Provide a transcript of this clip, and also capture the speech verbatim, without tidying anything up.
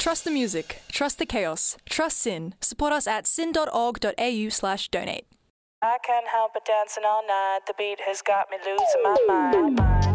Trust the music. Trust the chaos. Trust SYN. Support us at syn.org.au slash donate. I can't help but dancing all night. The beat has got me losing my mind.